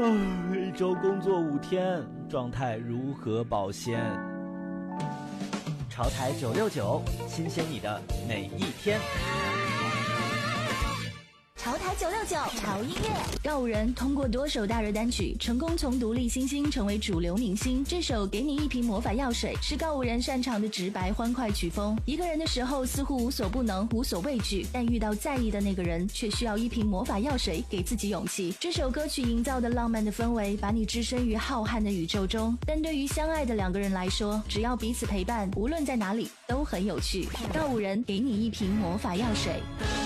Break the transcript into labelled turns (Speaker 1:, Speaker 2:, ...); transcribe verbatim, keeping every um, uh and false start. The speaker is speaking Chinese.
Speaker 1: 一周工作五天，状态如何保鲜？潮台九六九，新鲜你的每一天。
Speaker 2: 潮台九六九，潮音乐。告五人通过多首大热单曲，成功从独立新星成为主流明星。这首《给你一瓶魔法药水》是告五人擅长的直白欢快曲风。一个人的时候似乎无所不能，无所畏惧，但遇到在意的那个人，却需要一瓶魔法药水给自己勇气。这首歌曲营造的浪漫的氛围，把你置身于浩瀚的宇宙中。但对于相爱的两个人来说，只要彼此陪伴，无论在哪里都很有趣。告五人给你一瓶魔法药水。